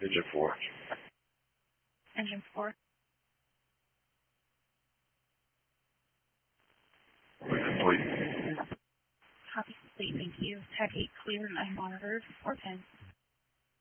Engine 4. Engine 4. Complete. Copy complete, thank you. Tag 8 clear, 9 monitored, 410.